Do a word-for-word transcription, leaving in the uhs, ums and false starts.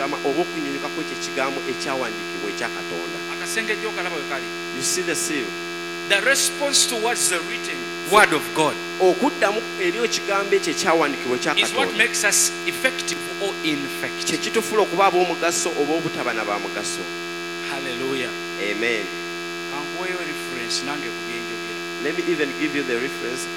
okugama oba okunyunyuka kw'ekyo ekigambo ekyawandiikibwa ekya Katonda. Akasengejja okalaba we kali. You see the seal? The response towards the written word of God Okuddamu eri ekigambo ekyo ekyawandiikibwa ekya is what Katonda makes us effective or ineffective. kye kitufuula okuba ab'omugaso oba obutaba na ba mugaso. Hallelujah. Amen. Kankuweeyo reference nange ku byenjogera. Let me even give you the reference.